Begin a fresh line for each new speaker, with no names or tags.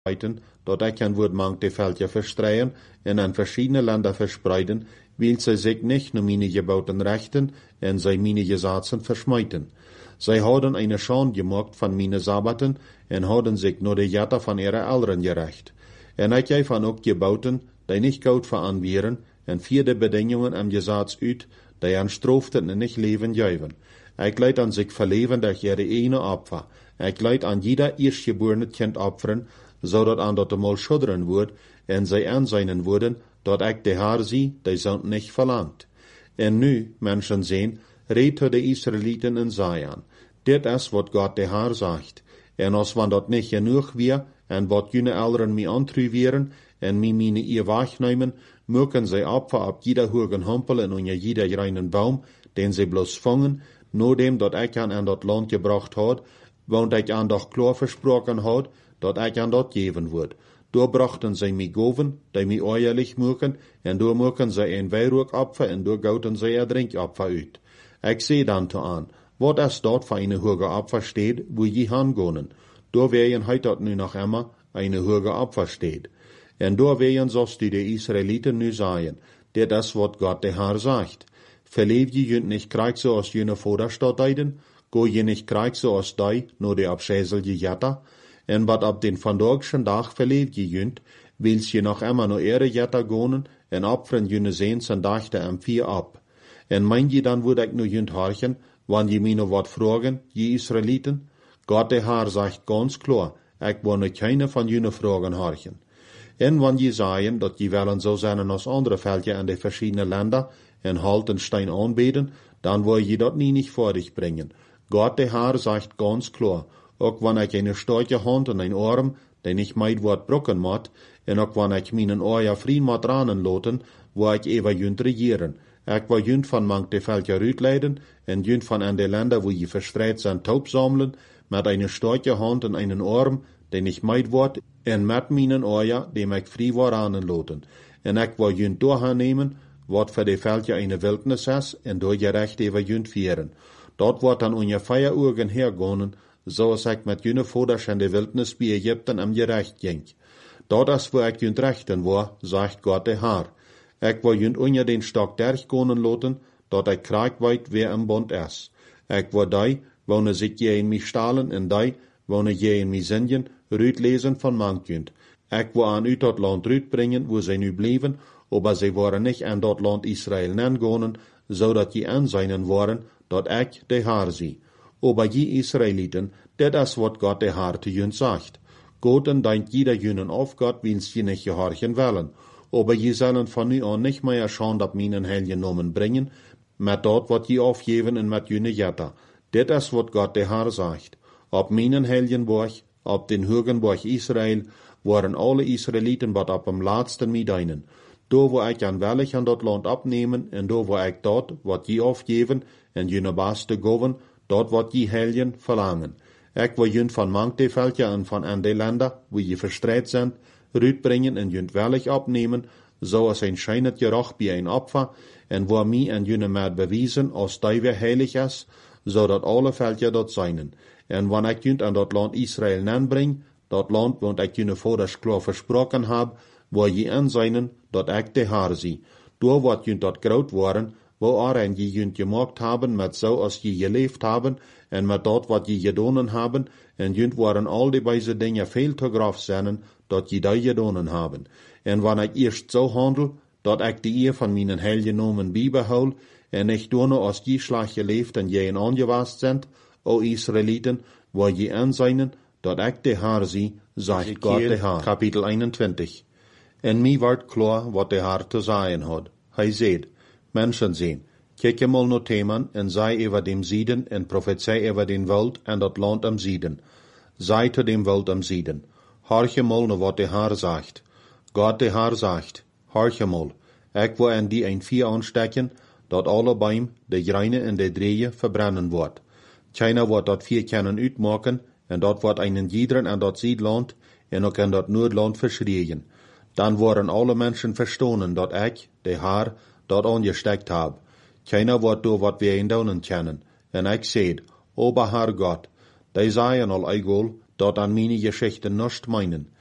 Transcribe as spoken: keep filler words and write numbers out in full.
dort ik kan wordt mank de veldje verstreien en aan verschiedene landen verspreiden, wil zij zich nicht nur meine gebauten Rechten en zij meine Gesetzen verschmeiten. Zij hadden eine Schande gemacht van meine Sabbaten en hadden zich nur de Jette van ihre Eltern gerecht. En ik heb van ook gebauten, die nicht goed veranweren, en vier de bedingungen am Gesetz uit, die aan straften en nicht leven geven. Ik leid aan zich verleven durch ihre ene Opfer. Ik leid aan jeder eerstgeborene Kind opferen, zodat aan dat mal schudderen wordt, en zij aanzijnen worden, dat ik de Heer zie, die zond nicht verlangt. En nu, mensen zien, reed de Israëlieten in Zion. Dit is wat God de Heer zegt. En als van dat nicht genoeg weer, en wat jene Eltern mij antruieren, en mij meine ihr wegnemen, mögen zij Opfer op jeder hogen Humpel en onder jeder reinen Baum, den zij bloß vangen, nur dem, dat ik aan aan dat land gebracht had, want ik aan dat klaar versproken had, dat ik aan dat geven wordt. Door brachten zij mij goven, die mij eerlijk moeken, en door moeken zij een wijrookopfer, en door gouten zij een drinkopfer uit. Ik zei dan te aan, wat is dat voor een hoge opfer steht, wo je hangonen? Door weien heit dat nu nog immer een hoge opfer steht. En door weien zoals die de Israëlieten nu zeggen, dit is wat God de Heer zegt. Verleef je junt nicht krijg zoals jene Vaderstad deiden, go je nicht krijg zoals die, no de abschäzelige Jetta, en wat op den vandagschen dag verleef je junt, wils je nog immer no ere Jetta gonen, en opferen jene zeens en dachte am vier ab. En mein je dan woord ik nu junt harchen, wann je mij no wat vragen, je Israëlieten? God de Heer zegt ganz klar, ik wil nu keine van jene vragen harchen. En wann je zeggen, dat je willen zo zijn als andere veldje in de verschiedene landen, en halt en stein aanbeten, dan wil je dat nie nicht vor dich bringen. God de Heer zegt ganz klar, ook wanneer ik een starke hand en een arm, den ich meid wordt brokken moet, en ook wanneer ik mijn oor vriend moet ranen loten, wo ik even junt regieren. Ik wil junt van mank de veldje uitleiden, en junt van aan de landen, wo je verstreit zijn taub sammeln, met een starke hand en een arm, den ich meid wordt, en met mijn oor, dem ik vrij wordt ranen loten. En ik wil junt doornemen, wat voor de veldje een wildnis is, en door je recht even junt vieren. Dat wordt dan onder vier uur hergonen, zoals ik met jene voders in de wildnis bij Egypten am gerecht ging. Dat is waar ik junt rechten war, zegt God de Heer. Ik wil junt onder den stok dergonen loten, dat ik krijg weet wie een bond is. Ik wil die, wanneer zich je in mij stalen, en die, wanneer je in mij zingen, ruit lezen van mank junt. Ik wil aan uit dat land uitbrengen, wo zij nu bleven, aber zij waren niet aan dat land Israël nangonen, zodat je aanzijnen waren, dat ik de Heer zie. Aber je Israëlieten, dit is wat God de Heer te jun zegt. God en denkt jeder junen auf Gott, wils je nicht gehorchen willen. Aber je zullen van nu an nicht mehr Schande op mijn heilige nomen brengen, met dat wat je afgeven en met jene jetta. Dit is wat God de Heer zegt. Op mijn heilige borg, op den hogen borg Israël, waren alle Israëlieten wat op hem laatsten medeinen. Door wo ik aan wellig aan dat land opnemen, en door wo ik dat wat je afgeven, en jene beste goven, dat wat je helgen verlangen. Ik wil junt van mank de veldje en van aan de landen, wo je verstreit zijn, uitbrengen en junt wellig opnemen, zoals een schijnet gerecht bij een opfer, en wo mij en jene met bewijzen, als die weer heilig is, zodat alle veldje dat zijn. En wanneer ik junt aan dat land Israël nanbreng, dat land, want ik jene vaders klaar versproken heb, waar je aanzijnen, dat ik de Heer zie. Door wat junt dat groot waren, waarin je junt gemaakt hebben met zo als je geleefd hebben, en met dat wat je gedaan hebben, en junt waren al die deze dingen veel te grof zijn, dat je die gedaan hebben. En wanneer ik eerst zo handel, dat ik de eer van mijn heilige nomen bijbehoud, en ik doe als je slag geleefd en je aangewast bent, o Israëlieten, waar je aanzijnen, dat ik de Heer zie, zegt God de Heer. Kapitel eenentwintig. En mij wordt klaar wat de Heer te zeggen had. Hij zei, mensen zien, kijk mal naar Theman en zei over dem Zieden en profetzei over den Wald en dat land am Zieden. Zei te dem Wald am Zieden, horche mal naar wat de Heer zegt. God de Heer zegt, horche mal, ik wil aan die een vier aanstekken, dat alle Bäume, de Greine en de Dreeën verbrennen wordt. Keiner wordt dat vier kunnen uitmaken, en dat wordt einen jiederen aan dat Ziedland, en ook aan dat Noordland verschrien. Dan worden alle mensen verstonen dat ik, de Heer, dat aangesteckt heb. Keiner wordt door wat wij in doen kennen. En ik zei, o Heer God, die zeiden al egal, dat aan meine Geschichten nicht meinen.